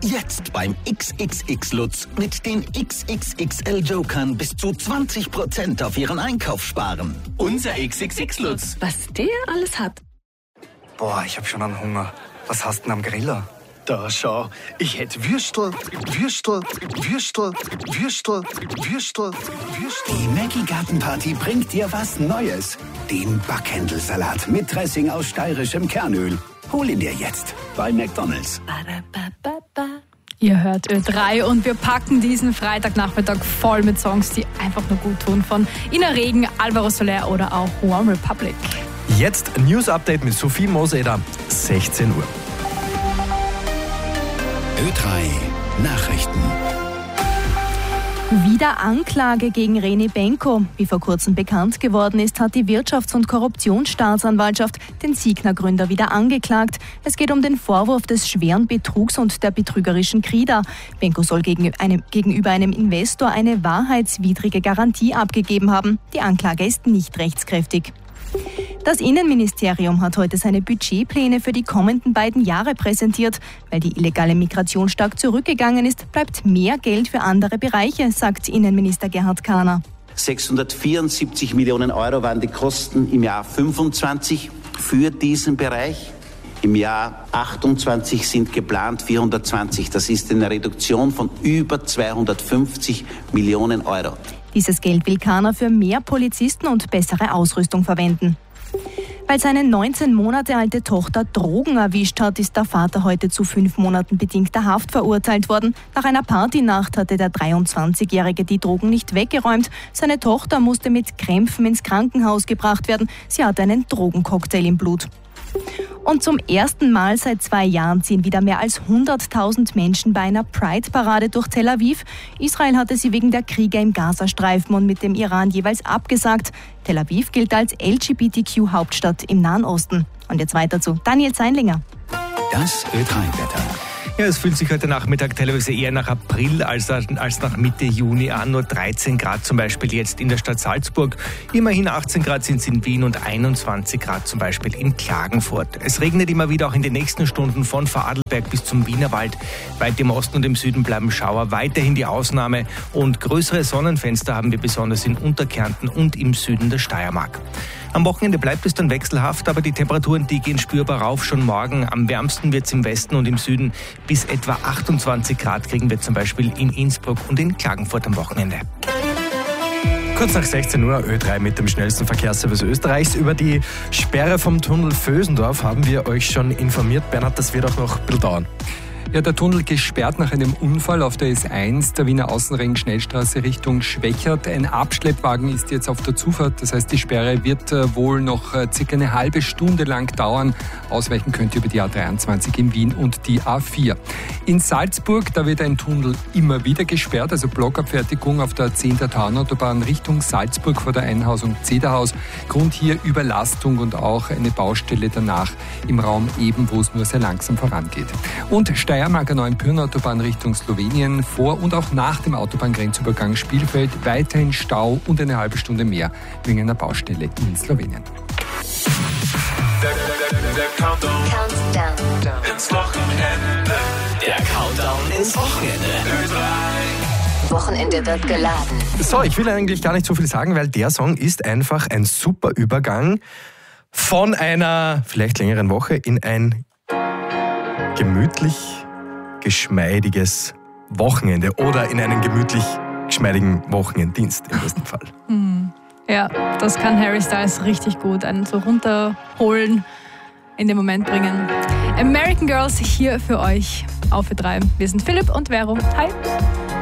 Jetzt beim XXX Lutz mit den XXXL Jokern bis zu 20% auf Ihren Einkauf sparen. Unser XXX Lutz. Was der alles hat. Boah, ich hab schon einen Hunger. Was hast du denn am Griller? Da schau, ich hätte Würstel. Die Maggi Gartenparty bringt dir was Neues. Den Backhändelsalat mit Dressing aus steirischem Kernöl. Hol ihn dir jetzt bei McDonald's. Ihr hört Ö3 und wir packen diesen Freitagnachmittag voll mit Songs, die einfach nur gut tun. Von Ina Regen, Alvaro Soler oder auch One Republic. Jetzt News Update mit Sophie Moseder, 16 Uhr. Ö3 Nachrichten. Wieder Anklage gegen René Benko. Wie vor kurzem bekannt geworden ist, hat die Wirtschafts- und Korruptionsstaatsanwaltschaft den Signa-Gründer wieder angeklagt. Es geht um den Vorwurf des schweren Betrugs und der betrügerischen Krida. Benko soll gegenüber einem Investor eine wahrheitswidrige Garantie abgegeben haben. Die Anklage ist nicht rechtskräftig. Das Innenministerium hat heute seine Budgetpläne für die kommenden beiden Jahre präsentiert. Weil die illegale Migration stark zurückgegangen ist, bleibt mehr Geld für andere Bereiche, sagt Innenminister Gerhard Kahner. 674 Millionen Euro waren die Kosten im Jahr 25 für diesen Bereich. Im Jahr 28 sind geplant 420. Das ist eine Reduktion von über 250 Millionen Euro. Dieses Geld will Kahner für mehr Polizisten und bessere Ausrüstung verwenden. Weil seine 19 Monate alte Tochter Drogen erwischt hat, ist der Vater heute zu 5 Monaten bedingter Haft verurteilt worden. Nach einer Partynacht hatte der 23-Jährige die Drogen nicht weggeräumt. Seine Tochter musste mit Krämpfen ins Krankenhaus gebracht werden. Sie hatte einen Drogencocktail im Blut. Und zum ersten Mal seit 2 Jahren ziehen wieder mehr als 100.000 Menschen bei einer Pride-Parade durch Tel Aviv. Israel hatte sie wegen der Kriege im Gazastreifen und mit dem Iran jeweils abgesagt. Tel Aviv gilt als LGBTQ-Hauptstadt im Nahen Osten. Und jetzt weiter zu Daniel Zeinlinger. Das Ö3-Wetter. Ja, es fühlt sich heute Nachmittag teilweise eher nach April als nach Mitte Juni an. Nur 13 Grad zum Beispiel jetzt in der Stadt Salzburg. Immerhin 18 Grad sind es in Wien und 21 Grad zum Beispiel in Klagenfurt. Es regnet immer wieder auch in den nächsten Stunden von Vorarlberg bis zum Wienerwald. Weit im Osten und im Süden bleiben Schauer weiterhin die Ausnahme. Und größere Sonnenfenster haben wir besonders in Unterkärnten und im Süden der Steiermark. Am Wochenende bleibt es dann wechselhaft, aber die Temperaturen, die gehen spürbar rauf. Schon morgen am wärmsten wird es im Westen und im Süden. Bis etwa 28 Grad kriegen wir zum Beispiel in Innsbruck und in Klagenfurt am Wochenende. Kurz nach 16 Uhr, Ö3 mit dem schnellsten Verkehrsservice Österreichs. Über die Sperre vom Tunnel Vösendorf haben wir euch schon informiert. Bernhard, das wird auch noch ein bisschen dauern. Ja, der Tunnel gesperrt nach einem Unfall auf der S1, der Wiener Außenring-Schnellstraße Richtung Schwächert. Ein Abschleppwagen ist jetzt auf der Zufahrt, das heißt, die Sperre wird wohl noch circa eine halbe Stunde lang dauern. Ausweichen könnt ihr über die A23 in Wien und die A4. In Salzburg, da wird ein Tunnel immer wieder gesperrt, also Blockabfertigung auf der 10. Tauernautobahn Richtung Salzburg vor der Einhausung Zederhaus. Grund hier Überlastung und auch eine Baustelle danach im Raum eben, wo es nur sehr langsam vorangeht. Und Steiermarker Neuenpürn-Autobahn Richtung Slowenien, vor und auch nach dem Autobahngrenzübergang Spielfeld weiterhin Stau und eine halbe Stunde mehr wegen einer Baustelle in Slowenien. Der Countdown ins Wochenende. Der Countdown ins Wochenende. Wochenende wird geladen. So, ich will eigentlich gar nicht so viel sagen, weil der Song ist einfach ein super Übergang von einer vielleicht längeren Woche in ein gemütlich geschmeidiges Wochenende oder in einen gemütlich geschmeidigen Wochenenddienst im besten Fall. Ja, das kann Harry Styles richtig gut. Einen so runterholen, in den Moment bringen. American Girls hier für euch auf Ö3. Wir sind Philipp und Vero. Hi.